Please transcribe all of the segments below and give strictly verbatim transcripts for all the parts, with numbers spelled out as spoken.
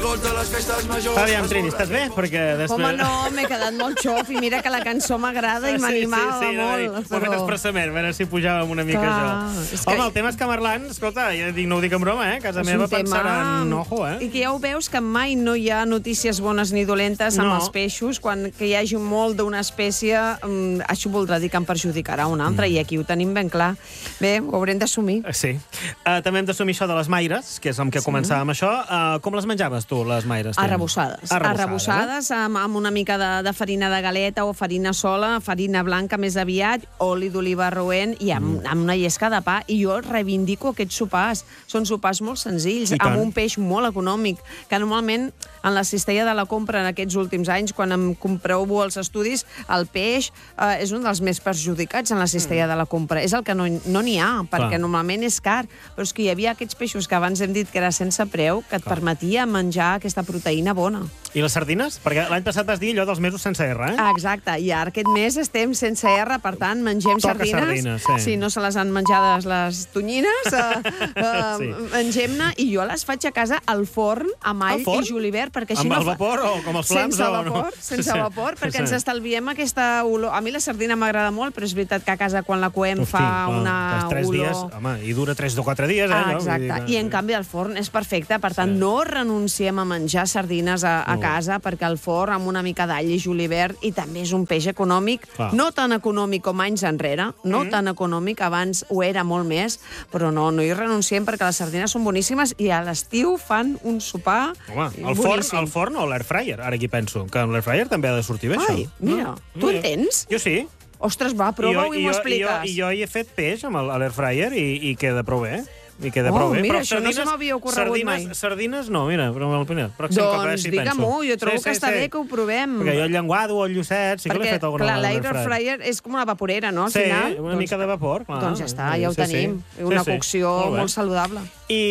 tots a les festes majors. Aviam, Trini, estàs bé? Perquè després... Home, no, m'he quedat molt xof i mira que la cançó m'agrada i m'animava sí, sí, sí, molt. Ho he fet expressament, a veure si pujàvem una mica Clar, això. és que- Home, el tema és que Merlan, escolta, ja dic, no ho dic en broma, eh? Casa És meva un tema- pensaran, ojo, eh? I que ja ho veus que mai no hi ha notícies bones ni dolentes amb No. els peixos. Quan que hi hagi molt d'una espècie, um, això voldrà dir que en perjudicarà una altra, mm. i aquí ho tenim ben clar. Bé, ho haurem d'assumir. Sí. Uh, també hem d'assumir això de les maires, que és amb què sí. començàvem això. Uh, com les menjaves tu, les maires? Trini? Arrebossades. Arrebossades, Arrebossades amb, amb una mica de, de farina de galeta o farina sola, farina blanca més aviat, oli d'oliva roent i amb, mm. amb una llesca de pa. I jo reivindico aquests sopars. Són sopars molt senzills, I tant. amb un peix molt econòmic, que normalment en la cistella de la compra en aquests últims anys, quan em compreu els estudis, el peix eh, és un dels més perjudicats en la cistella mm. de la compra. És el que no no n'hi ha, perquè Clar. normalment és car. Però és que hi havia aquests peixos que abans hem dit que era sense preu, que et Clar. permetia menjar aquesta proteïna bona. I les sardines? Perquè l'any passat vas dir allò dels mesos sense R, eh? Ah, exacte, i ara aquest mes estem sense R, per tant, mengem Toca sardines. sardines, sí. Si no se les han menjades les tonyines, eh, eh, Sí. mengem-ne, i jo les faig a casa al forn, amb all Al forn? i julivert, perquè així Amb no el fa- vapor o com els flams? Sense o vapor, no? sense Sí. vapor, perquè Sí. ens estalviem aquesta olor. A mi la sardina m'agrada molt, però és veritat que a casa quan la coem Hosti, fa clar, una doncs tres olor... dies, home, i dura tres o quatre dies, eh? Ah, no? Vull dir exacte. que- I en canvi el forn és perfecte, per tant Sí. no renunciem a menjar sardines a, a No. casa, perquè el forn amb una mica d'all i julivert, i també és un peix econòmic, Clar. no tan econòmic com anys enrere, no Mm. tan econòmic, abans ho era molt més, però no, no hi renunciem perquè les sardines són boníssimes i a l'estiu fan un sopar Home, el forn, boníssim. el forn o l'air fryer, ara aquí penso, que l'air fryer també ha de sortir bé, Ai, això. mira, tu en tens? Jo sí. Ostres, va, prova-ho i, I m'ho jo, expliques. I jo, i jo hi he fet peix amb el- a l'air fryer i, i queda prou bé. I queda Oh, prou bé. mira, Però això no se m'havia ocorregut sardines, mai. Sardines no, mira, però el primer, pròxim cop, a veure Doncs si digue-m'ho, penso. jo trobo que està bé que ho provem. Perquè jo el llenguado o el llucet sí que l'he Perquè, fet alguna clar, vegada. l'air amb l'air fryer és com una vaporera, no? Al Sí, final. una mica de vapor. Clar. Doncs ja està, ja ho Sí, sí. tenim. Sí, Una sí. cocció Molt bé. molt saludable.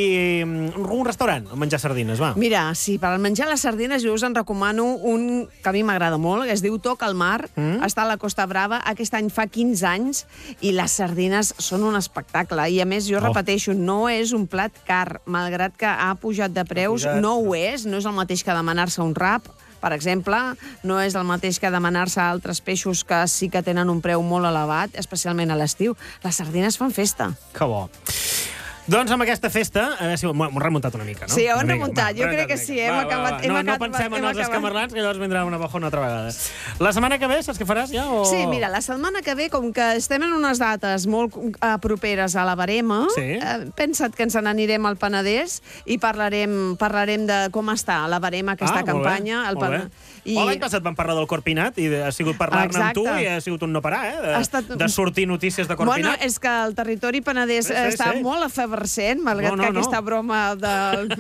I mm, un restaurant, on menjar sardines, va. Mira, sí, per al menjar les sardines jo us en recomano un que a mi m'agrada molt, que es diu Toc al Mar, Mm. està a la Costa Brava, aquest any fa quinze anys, i les sardines són un espectacle. I a més, jo Oh. repeteixo, no és un plat car, malgrat que ha pujat de preus, pujat. no ho és, no és el mateix que demanar-se un rap, per exemple, no és el mateix que demanar-se altres peixos que sí que tenen un preu molt elevat, especialment a l'estiu. Les sardines fan festa. Que bo. Doncs amb aquesta festa, a veure si m'ho hem remuntat una mica, no? Sí, ho hem Una mica. remuntat, jo Va, crec que una sí, mica. hem Va, va, acabat- va. hem No, no acabat- pensem en hem els acabat. escamarlans, que llavors vindrà una bajona altra vegada. La setmana que ve, saps què faràs ja? O... Sí, mira, la setmana que ve, com que estem en unes dates molt eh, properes a la Barema, Sí. eh, pensa't que ens n'anirem al Penedès i parlarem, parlarem de com està la Barema, aquesta Ah, molt bé, campanya. El molt bé. Pen- I... O l'any passat vam parlar del Corpinat i ha sigut parlar-ne amb tu Exacte. i ha sigut un no parar, eh? De, Ha estat- de sortir notícies de Bueno, Corpinat. és que el territori penedès Sí, sí, està sí. molt efervescent, malgrat No, no, que no. aquesta broma de...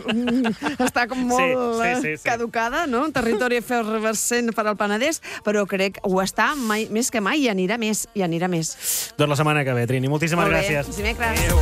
està com molt Sí, sí, sí, eh, sí. caducada, no? Un territori efervescent per al Penedès, però crec ho està mai, més que mai i anirà més, i anirà més. Doncs la setmana que ve, Trini. Moltíssimes Molt bé. gràcies. Dimecres.